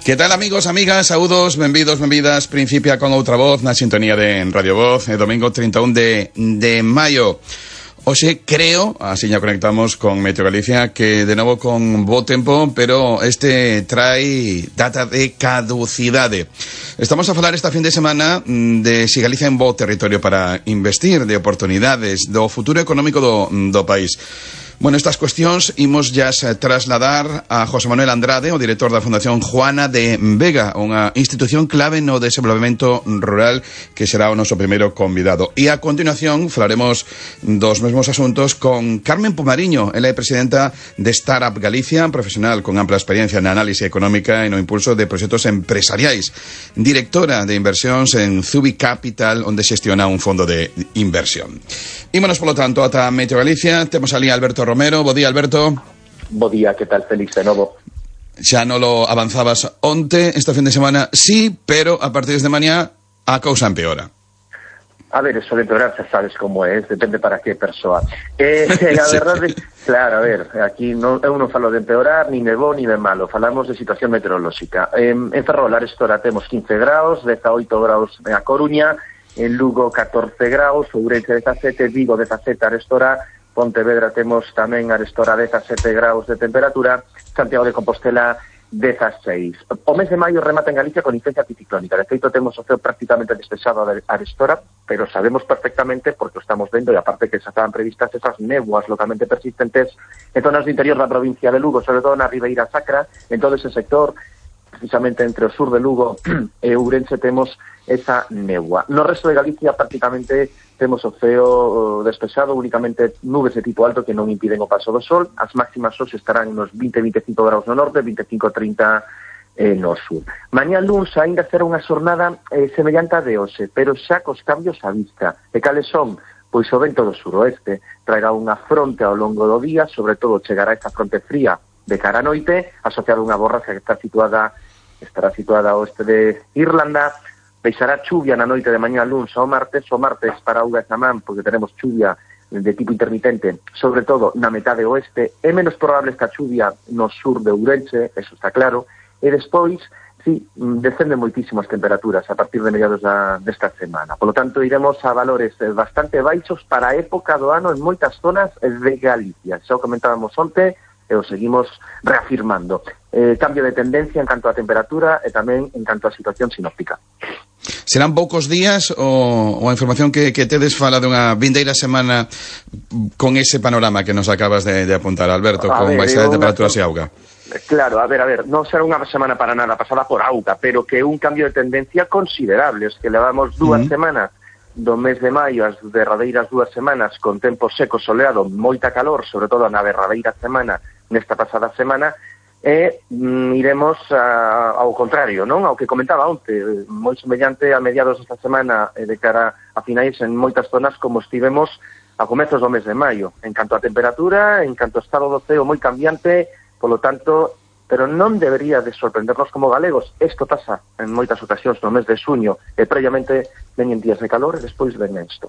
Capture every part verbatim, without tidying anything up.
Que tal, amigos, amigas, saúdos, benvidos, benvidas. Principia con outra voz na sintonía de Radio Voz, e domingo trinta e un de, de maio. Oxe, creo, así ya conectamos con Meteo Galicia, que de novo con bo tempo, pero este trae data de caducidade. Estamos a falar esta fin de semana de si Galicia é un bo territorio para investir, de oportunidades, do futuro económico do, do país. Bueno, estas cuestións imos ya trasladar a José Manuel Andrade, o director da Fundación Juana de Vega, unha institución clave no desenvolvemento rural, que será o noso primeiro convidado. E a continuación falaremos dos mesmos asuntos con Carmen Pomariño. Ela é presidenta de Startup Galicia, profesional con ampla experiencia na análise económica e no impulso de proxectos empresariais. Directora de inversións en Zubi Capital, onde xestiona un fondo de inversión. Ímonos, polo tanto, ata Meteo Galicia. Temos ali a Alberto Romero. Bo día, Alberto. Bo día, que tal, Félix, de novo? Xa non lo avanzabas onte, esta fin de semana sí, pero a partir de mañá a cousa empeora. A ver, eso de empeorar xa sabes como é, depende para que persoa. Eh, a verdade, claro, a ver, aquí non, eu non falo de empeorar, ni de bo, ni de malo, falamos de situación meteorolóxica. Eh, en Ferrol, Arestora, temos quince graus, dezaoito graus en A Coruña, en Lugo catorce graus, Ourense dezasete, Vigo dezasete, Arestora, Pontevedra temos tamén Arestora dezasete graus de temperatura, Santiago de Compostela dezaseis. O mes de maio remata en Galicia con influencia anticiclónica. De feito, temos o ceo prácticamente despexado a Arestora, pero sabemos perfectamente, porque o estamos vendo, e aparte que xa estaban previstas esas néboas localmente persistentes en zonas do interior da provincia de Lugo, sobre todo na Ribeira Sacra, en todo ese sector, precisamente entre o sur de Lugo e Ourense, temos esa néboa. No resto de Galicia prácticamente temos o ceo despexado, únicamente nubes de tipo alto que non impiden o paso do sol. As máximas hoxe estarán nos vinte a vinte e cinco graus no norte, vinte e cinco a trinta eh, no sur. Mañá luns aínda será unha xornada eh, semellante a de hoxe, pero xa cos cambios á vista. E cales son? Pois o vento do suroeste traerá unha fronte ao longo do día, sobre todo chegará esta fronte fría de cara a noite, asociada a unha borrasca que está situada estará situada ao oeste de Irlanda. Deixará chuvia na noite de mañá luns ao martes, o martes para Auga e Samán, porque tenemos chuvia de tipo intermitente, sobre todo na metade oeste. É menos probable esta chuvia no sur de Ourense, eso está claro, e despois, sí, descenden moitísimo as temperaturas a partir de mediados da, desta semana. Por lo tanto, iremos a valores bastante baixos para a época do ano en moitas zonas de Galicia. Xa o comentábamos onte, e o seguimos reafirmando. Eh, cambio de tendencia en canto a temperatura e tamén en canto a situación sinóptica. Serán poucos días ou, ou a información que, que tedes fala de unha vindeira semana con ese panorama que nos acabas de, de apuntar, Alberto, a con baixa de temperaturas e auga? Claro, a ver, a ver, non será unha semana para nada pasada por auga, pero que un cambio de tendencia considerable. Es que levamos dúas uh-huh. semanas do mes de maio, as derradeiras dúas semanas con tempo seco, soleado, moita calor, sobre todo na derradeira semana, nesta pasada semana, e mm, iremos a, ao contrario, non? Ao que comentaba onte, moi semellante a mediados desta semana e de cara a finais en moitas zonas como estivemos a comezos do mes de maio, en canto a temperatura, en canto a estado do ceo moi cambiante, polo tanto, pero non debería de sorprendernos como galegos. Isto pasa en moitas ocasións no mes de xuño, e previamente veñen días de calor e despois ven isto.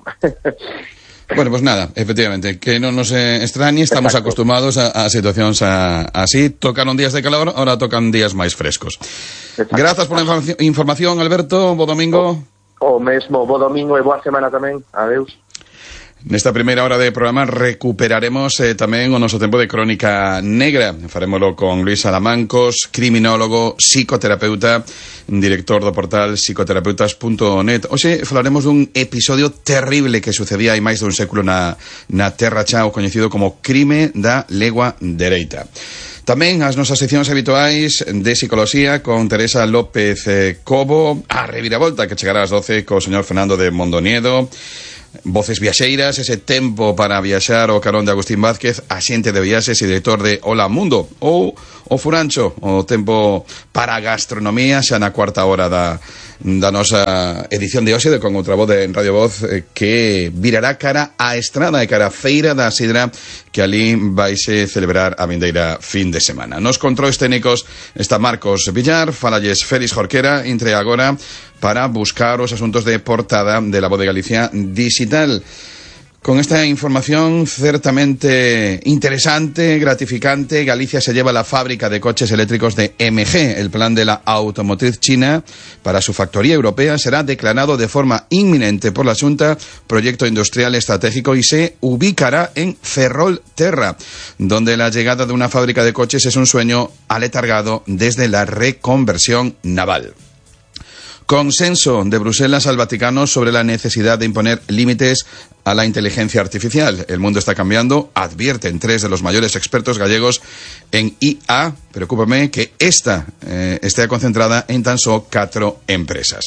Bueno, pues nada, efectivamente, que non nos eh, extrañe, estamos Exacto. acostumados a, a situacións a, así, tocaron días de calor, ahora tocan días máis frescos. Exacto. Grazas pola inf información, Alberto, bo domingo. O, o mesmo, bo domingo e boa semana tamén, adeus. Nesta primeira hora de programa recuperaremos eh, tamén o noso tempo de Crónica Negra. Farémolo con Luis Salamancos, criminólogo, psicoterapeuta, director do portal psicoterapeutas punto net. Hoxe falaremos dun episodio terrible que sucedía hai máis dun século na, na Terra Cha, o coñecido como crime da legua dereita. Tamén as nosas seccións habituais de psicología con Teresa López eh, Cobo, a reviravolta que chegará ás doce co señor Fernando de Mondoniedo, Voces Viaxeiras, ese tempo para viaxar o carón de Agustín Vázquez, axente de viaxes e director de Hola Mundo, ou o Furancho, o tempo para a gastronomía, xa na cuarta hora da, da nosa edición de hoxe de Con Outra Voz de Radio Voz, eh, que virará cara á estrada e cara á feira da sidra que ali vaise celebrar a vindeira fin de semana. Nos controis técnicos está Marcos Villar, falalles Félix Jorquera, entre agora para buscar os asuntos de portada de La Voz de Galicia digital. Con esta información ciertamente interesante, gratificante, Galicia se lleva la fábrica de coches eléctricos de M G. El plan de la automotriz china para su factoría europea será declarado de forma inminente por la Xunta proyecto industrial estratégico y se ubicará en Ferrolterra, donde la llegada de una fábrica de coches es un sueño aletargado desde la reconversión naval. Consenso de Bruselas al Vaticano sobre la necesidad de imponer límites a la inteligencia artificial. El mundo está cambiando, advierten tres de los mayores expertos gallegos en I A. Preocúpame que esta eh, esté concentrada en tan solo cuatro empresas.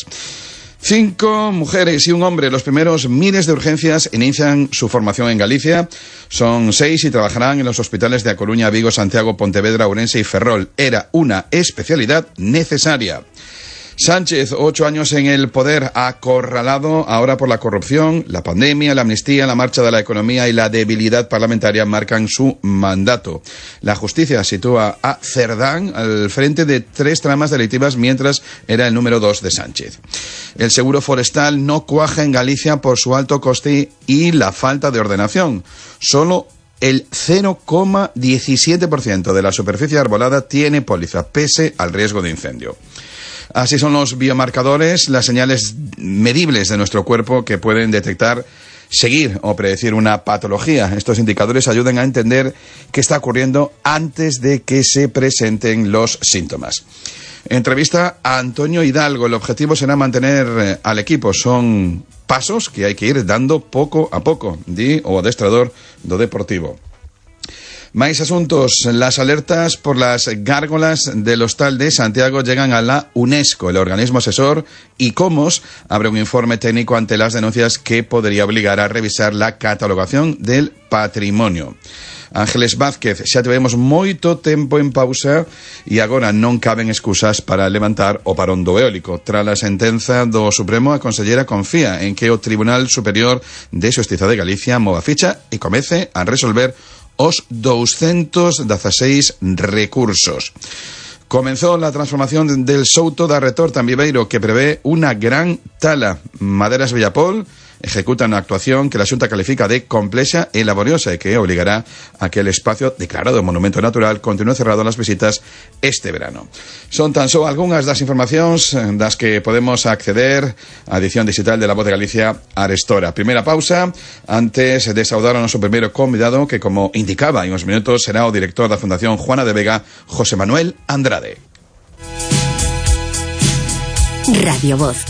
Cinco mujeres y un hombre, los primeros miles de urgencias, inician su formación en Galicia. Son seis y trabajarán en los hospitales de A Coruña, Vigo, Santiago, Pontevedra, Ourense y Ferrol. Era una especialidad necesaria. Sánchez, ocho años en el poder, acorralado ahora por la corrupción, la pandemia, la amnistía, la marcha de la economía y la debilidad parlamentaria marcan su mandato. La justicia sitúa a Cerdán al frente de tres tramas delictivas mientras era el número dos de Sánchez. El seguro forestal no cuaja en Galicia por su alto coste y la falta de ordenación. Solo el cero coma diecisiete por ciento de la superficie arbolada tiene póliza, pese al riesgo de incendio. Así son los biomarcadores, las señales medibles de nuestro cuerpo que pueden detectar, seguir o predecir una patología. Estos indicadores ayudan a entender qué está ocurriendo antes de que se presenten los síntomas. Entrevista a Antonio Hidalgo. El objetivo será mantener al equipo. Son pasos que hay que ir dando poco a poco, di o adestrador do Deportivo. Máis asuntos. Las alertas por las gárgolas del Hostal de Santiago llegan a la UNESCO. El organismo asesor ICOMOS abre un informe técnico ante las denuncias que podría obligar a revisar la catalogación del patrimonio. Ángeles Vázquez, xa tivemos moito tempo en pausa e agora non caben excusas para levantar o parón do eólico. Tras a sentenza do Supremo, a consellera confía en que o Tribunal Superior de Xustiza de Galicia mova ficha e comece a resolver os doscientos dieciséis recursos. Comenzó la transformación del Souto da Retorta en Viveiro, que prevé una gran tala. Maderas Villapol ejecuta una actuación que la Xunta califica de complexa e laboriosa e que obligará a que el espacio declarado monumento natural continúe cerrado a las visitas este verano. Son tan só algunhas das informacións das que podemos acceder á edición digital de La Voz de Galicia arestora. Primeira pausa, antes de saudar ao noso primeiro convidado, que como indicaba en uns minutos será o director da Fundación Juana de Vega, José Manuel Andrade. Radio Voz.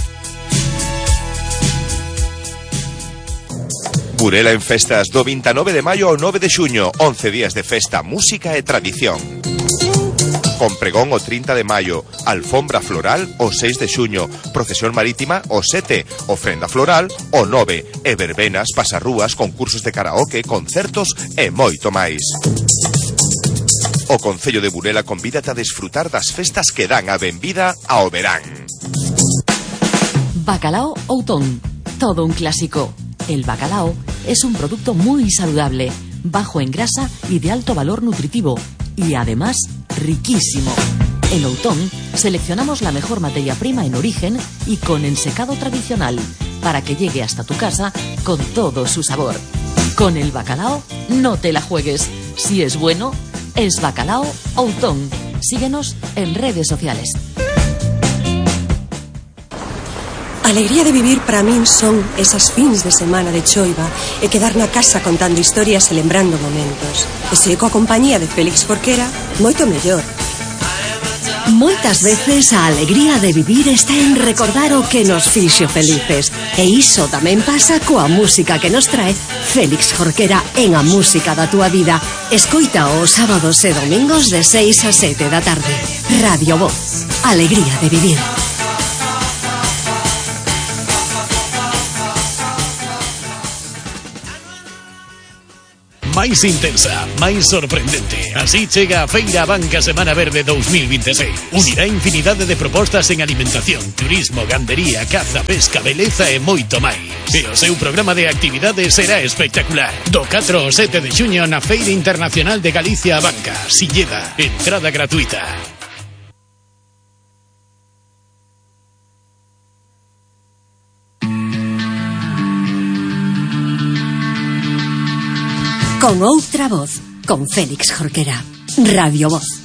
Burela en festas do vinte e nove de maio ao nove de xuño, once días de festa, música e tradición. Con pregón o trinta de maio, alfombra floral o seis de xuño, procesión marítima o sete, ofrenda floral o nove, e verbenas, pasarrúas, concursos de karaoke, concertos e moito máis. O Concello de Burela convídate a desfrutar das festas que dan a benvida ao verán. Bacalao Outón, todo un clásico. El bacalao es un producto muy saludable, bajo en grasa y de alto valor nutritivo, y además riquísimo. En Outón seleccionamos la mejor materia prima en origen y con ensecado tradicional, para que llegue hasta tu casa con todo su sabor. Con el bacalao no te la juegues. Si es bueno, es Bacalao Outón. Síguenos en redes sociales. Alegría de vivir para min son esas fins de semana de choiva e quedar na casa contando historias e lembrando momentos. E se coa compañía de Félix Jorquera, moito mellor. Moitas veces a alegría de vivir está en recordar o que nos fixo felices. E iso tamén pasa coa música que nos trae Félix Jorquera en A Música da Túa Vida. Escoita os sábados e domingos de seis a sete da tarde. Radio Voz. Alegría de vivir. Máis intensa, máis sorprendente. Así chega a Feira Banca Semana Verde dos mil veintiséis. Unirá infinidade de propostas en alimentación, turismo, gandería, caza, pesca, beleza e moito máis. E o seu programa de actividades será espectacular. Do catro ao sete de xuño na Feira Internacional de Galicia a Banca. Silleda, entrada gratuita. Con outra voz, con Félix Jorquera. Radio Voz.